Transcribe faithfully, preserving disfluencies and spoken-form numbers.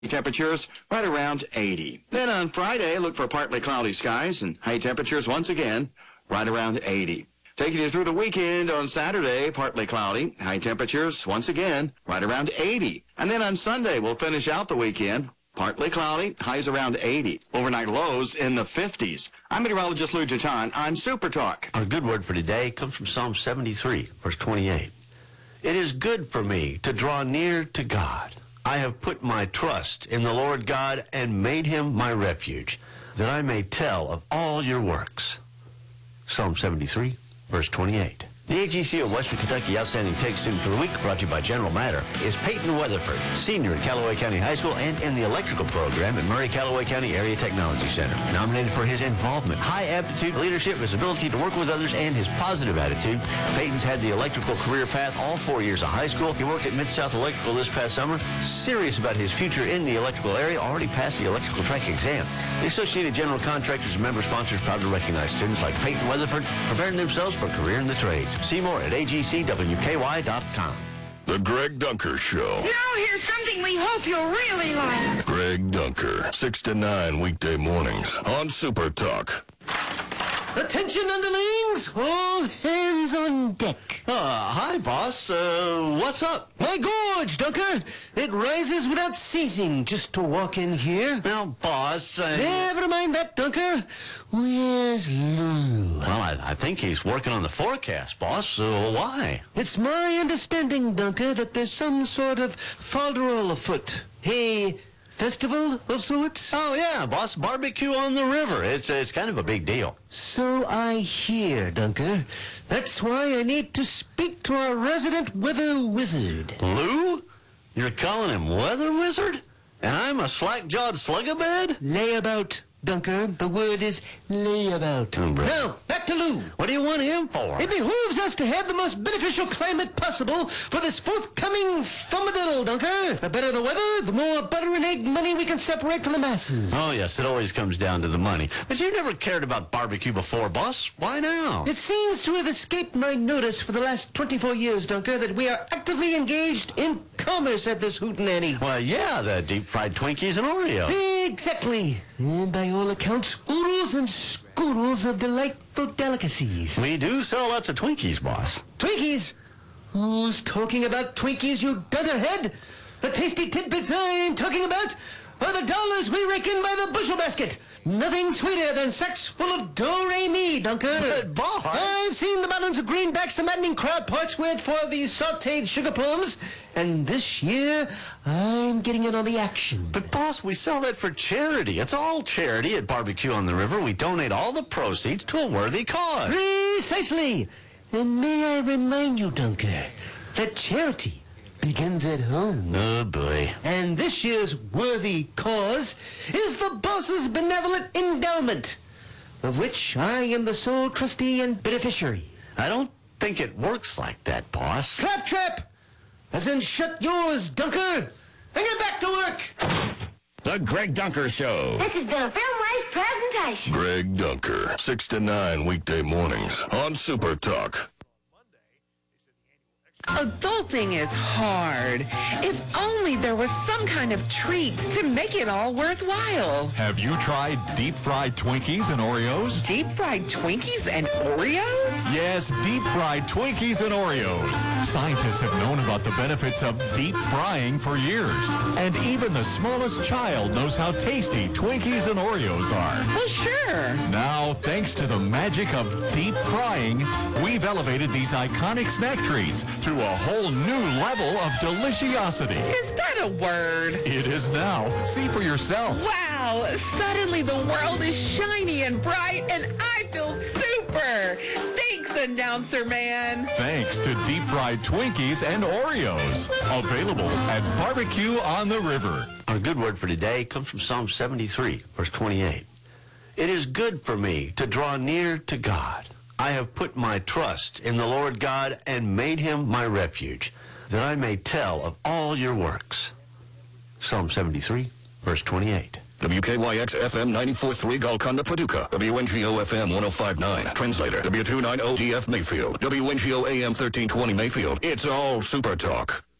Temperatures right around eighty. Then on Friday, look for partly cloudy skies and high temperatures once again right around eighty. Taking you through the weekend on Saturday, partly cloudy, high temperatures once again right around eighty. And then on Sunday, we'll finish out the weekend partly cloudy, highs around eighty. Overnight lows in the fifties. I'm meteorologist Lou Jatan on Super Talk. Our good word for today comes from Psalm seventy-three, verse twenty-eight. It is good for me to draw near to God. I have put my trust in the Lord God and made him my refuge, that I may tell of all your works. Psalm seventy-three, verse twenty-eight. The A G C of Western Kentucky Outstanding Take Student for the Week, brought to you by General Matter, is Peyton Weatherford, senior at Callaway County High School and in the electrical program at Murray-Callaway County Area Technology Center. Nominated for his involvement, high aptitude, leadership, his ability to work with others, and his positive attitude, Peyton's had the electrical career path all four years of high school. He worked at Mid-South Electrical this past summer, serious about his future in the electrical area, already passed the electrical track exam. The Associated General Contractors and member sponsors proud to recognize students like Peyton Weatherford preparing themselves for a career in the trades. See more at A G C W K Y dot com. The Greg Dunker Show. Now here's something we hope you'll really like. Greg Dunker, six to nine weekday mornings on Super Talk. Attention, underlings! All hands on deck. Uh, hi, boss. Uh, what's up? My gorge, Dunker! It rises without ceasing just to walk in here. Now, boss, I... Never mind that, Dunker. Where's Lou? Well, I, I think he's working on the forecast, boss. So why? It's my understanding, Dunker, that there's some sort of folderol afoot. Hey... festival of sorts? Oh, yeah, boss. Barbecue on the river. It's it's kind of a big deal. So I hear, Dunker. That's why I need to speak to our resident weather wizard. Lou? You're calling him weather wizard? And I'm a slack-jawed slugabed? Layabout, Dunker. The word is layabout. Oh, bro. Now, back to Lou. What do you want him for? It behooves us to have the most beneficial climate possible for this forthcoming fumadiddle, Dunker. The better the weather, the more butter and egg money we can separate from the masses. Oh, yes, it always comes down to the money. But you never cared about barbecue before, boss. Why now? It seems to have escaped my notice for the last twenty-four years, Dunker, that we are actively engaged in commerce at this hootenanny. Well, yeah, the deep-fried Twinkies and Oreos. Exactly. And by all accounts, oodles and scoodles of delightful delicacies. We do sell lots of Twinkies, boss. Twinkies? Who's talking about Twinkies, you dunderhead? The tasty tidbits I'm talking about are the dollars we rake in by the bushel basket. Nothing sweeter than sacks full of do-re-mi, Dunker. But, boss... I've seen the mountains of greenbacks the maddening crowd parts with for the sautéed sugar plums, and this year I'm getting in on the action. But, boss, we sell that for charity. It's all charity at Barbecue on the River. We donate all the proceeds to a worthy cause. Precisely. And may I remind you, Dunker, that charity begins at home. Oh, boy. And this year's worthy cause is the boss's benevolent endowment, of which I am the sole trustee and beneficiary. I don't think it works like that, boss. Claptrap! As in shut yours, Dunker! And get back to work! The Greg Dunker Show. This has been a film-raised presentation. Greg Dunker, six to nine weekday mornings on Super Talk. Adulting is hard. If only there was some kind of treat to make it all worthwhile. Have you tried deep-fried Twinkies and Oreos? Deep-fried Twinkies and Oreos? Yes, deep-fried Twinkies and Oreos. Scientists have known about the benefits of deep frying for years. And even the smallest child knows how tasty Twinkies and Oreos are. Well, sure. Now, thanks to the magic of deep frying, we've elevated these iconic snack treats to a whole new level of deliciosity. Is that a word? It is now. See for yourself. Wow! Suddenly the world is shiny and bright, and I feel super! Thanks, announcer man! Thanks to deep-fried Twinkies and Oreos. Available at Barbecue on the River. Our good word for today comes from Psalm seventy-three, verse twenty-eight. It is good for me to draw near to God. I have put my trust in the Lord God and made him my refuge, that I may tell of all your works. Psalm seventy-three, verse twenty-eight. W K Y X F M ninety-four point three Golconda, Paducah. W N G O F M one oh five point nine. Translator. W two ninety D F Mayfield. W N G O A M thirteen twenty Mayfield. It's all Super Talk.